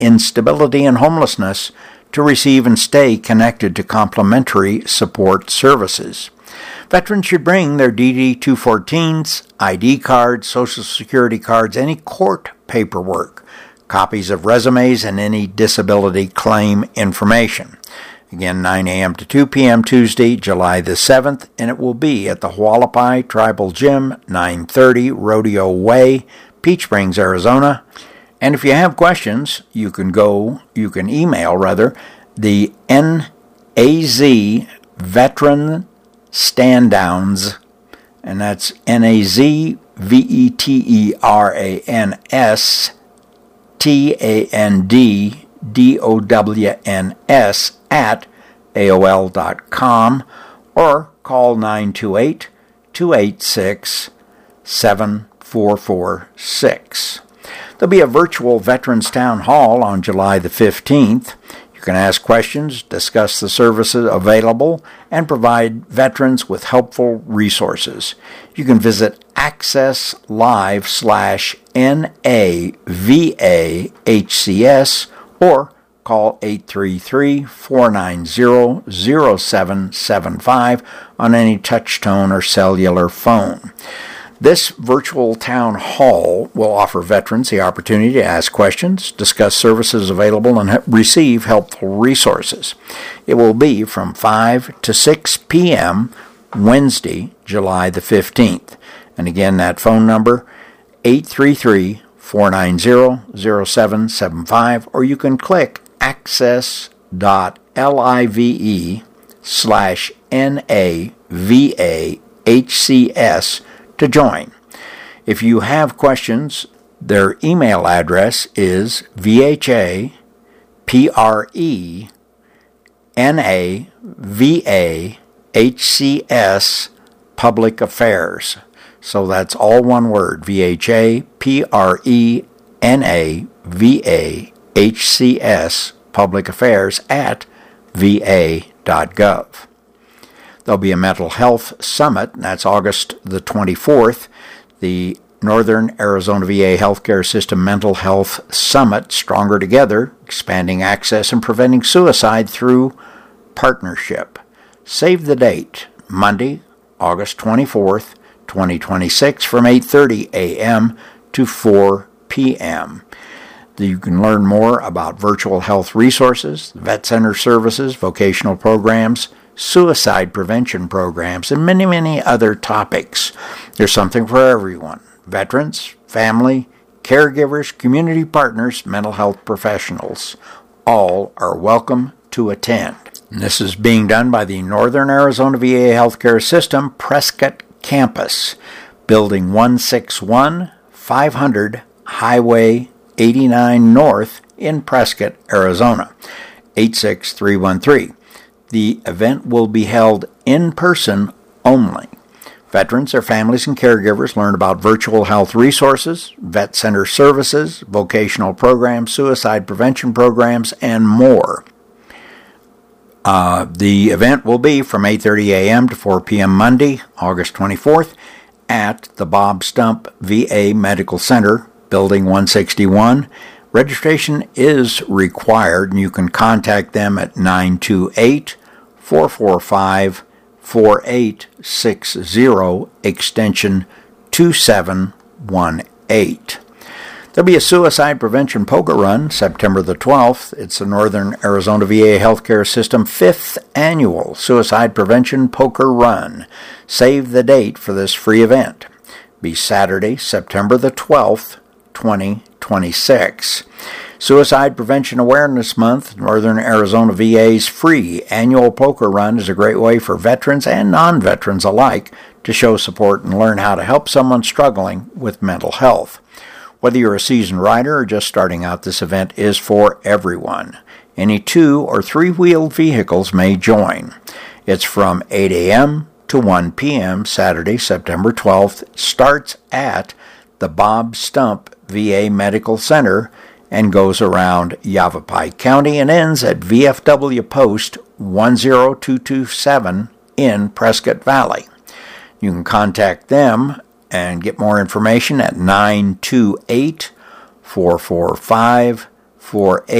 instability, and homelessness to receive and stay connected to complementary support services. Veterans should bring their DD-214s, ID cards, Social Security cards, any court paperwork, copies of resumes, and any disability claim information. Again, 9 a.m. to 2 p.m. Tuesday, July the 7th, and it will be at the Hualapai Tribal Gym, 930 Rodeo Way, Peach Springs, Arizona. And if you have questions, you can email the NAZ Veteran Standdowns, and that's NAZVETERANS TANDDOWNS at AOL.com, or call 928-286-7446. There'll be a virtual Veterans Town Hall on July the 15th. You can ask questions, discuss the services available, and provide veterans with helpful resources. You can visit accesslive/NAVAHCS or call 833-490-0775 on any touch-tone or cellular phone. This virtual town hall will offer veterans the opportunity to ask questions, discuss services available, and receive helpful resources. It will be from 5 to 6 p.m. Wednesday, July the 15th. And again, that phone number, 833-490-0775, or you can click access.live/NAVAHCS to join. If you have questions, their email address is VHAPRENAVAHCS Public Affairs. So that's all one word, VHAPRENAVAHCS Public Affairs at va.gov. There'll be a mental health summit, and that's August the 24th. The Northern Arizona VA Healthcare System Mental Health Summit, Stronger Together, Expanding Access and Preventing Suicide Through Partnership. Save the date, Monday, August 24th, 2026, from 8:30 a.m. to 4 p.m. You can learn more about virtual health resources, vet center services, vocational programs, suicide prevention programs, and many, many other topics. There's something for everyone. Veterans, family, caregivers, community partners, mental health professionals. All are welcome to attend. And this is being done by the Northern Arizona VA Healthcare System Prescott Campus, Building 161, 500 Highway 89 North in Prescott, Arizona, 86313. The event will be held in person only. Veterans, their families, and caregivers learn about virtual health resources, vet center services, vocational programs, suicide prevention programs, and more. The event will be from 8:30 a.m. to 4 p.m. Monday, August 24th, at the Bob Stump VA Medical Center, Building 161. Registration is required, and you can contact them at 928-445-4860, extension 2718. There'll be a suicide prevention poker run September the 12th. It's the Northern Arizona VA Healthcare System 5th Annual Suicide Prevention Poker Run. Save the date for this free event. Be Saturday, September the 12th, 2026. Suicide Prevention Awareness Month, Northern Arizona VA's free annual poker run is a great way for veterans and non-veterans alike to show support and learn how to help someone struggling with mental health. Whether you're a seasoned rider or just starting out, this event is for everyone. Any 2- or 3-wheeled vehicles may join. It's from 8 a.m. to 1 p.m. Saturday, September 12th. Starts at the Bob Stump VA Medical Center and goes around Yavapai County and ends at VFW Post 10227 in Prescott Valley. You can contact them and get more information at 928-445-4860, for